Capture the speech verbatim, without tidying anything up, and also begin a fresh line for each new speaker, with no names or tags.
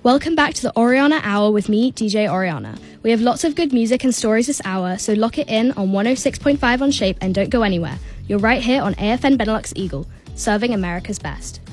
Welcome back to the Oriana Hour with me, D J Oriana. We have lots of good music and stories this hour, so lock it in on one oh six point five on Shape and don't go anywhere. You're right here on A F N Benelux Eagle, serving America's best.